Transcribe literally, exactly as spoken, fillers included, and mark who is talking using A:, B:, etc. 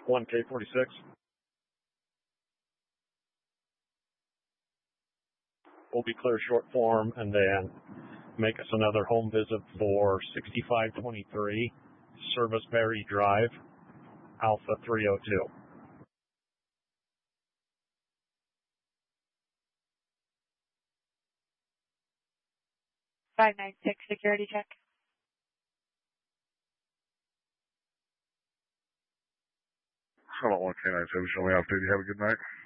A: one K forty-six. We'll be clear short form and then make us another home visit for sixty-five twenty-three Serviceberry Drive, Alpha three oh two.
B: five nine six security check.
C: Hello, one K nine seven, showing me update. You have a good night.